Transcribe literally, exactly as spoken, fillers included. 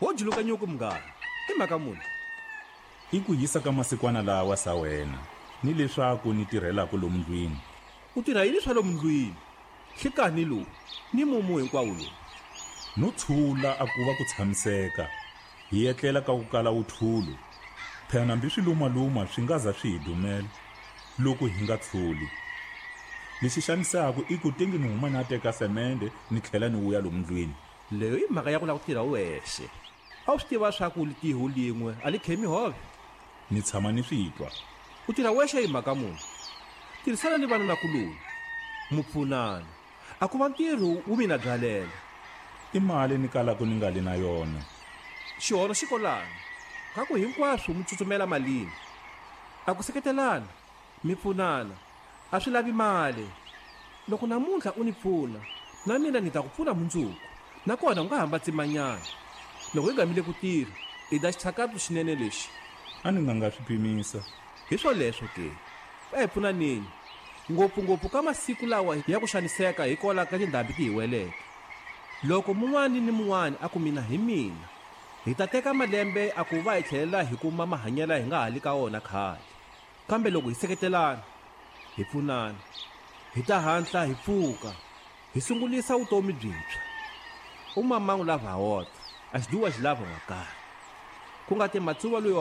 wo juluka nyuku mngani i mhaka muni? I ku yisa ka masikwana lawa sa wena ni leswaku ni tirhelaka lomu ndlwini. U tirha yini swa lomu ndlwini? Hlikani lowu ni mumu hinkwawo lowu. No tshula a ku va ku tshamiseka hi etlela ka ku kala uthulo. Phela hambi swilumaluma swi nga za swi hi dumela loko hi nga tshuli. Lexi xanisaka i ku tengi ni huma na teka semende ni tlhela ni wuya lomu ndlwini. Leyo i mhaka ya ku lava ku tirha wexe. A wu swi tiva swa ku litiho lin'we a li khemi hove. Ni tshama ni swi twa. U tirha wexe hi mhaka muni? Tirhisana ni vanhu nakuloni mupfunana a ku va ntirho wu mina byalela. I mali ni kalaka ni nga li na yona. Xihono xi kolani ka ku hinkwaswo mi tsutsumela malini. A ku seketelana mi pfunana a swi lavi mali. Loko namuntlha u ni pfuna na mina ni ta ku pfuna mundzuku nakona u nga hamba tsimanyana. Loko hi gamile ku tirha i da xitshakatu xinene lexi. A ni nga nga swi pimisa. Hi swoleswo ke va hi pfunaneni ngopfungopfu ka masiku lawa ya ku xaniseka hi kola ka tindhambi ti hi weleke. Loko mun'wani ni mun'wani a ku mina hi mina hi ta teka malembe a ku va hi tlhelela hi kuma mahanyela hi nga hali ka wona khale. Kambe loko hi seketelana hi pfunana hi ta hatla hi pfuka hi sungulisa vutomi byintshwa. Umamangu lava hota a xi duwa xi lava wa kaya ku nga ti matsuva loyi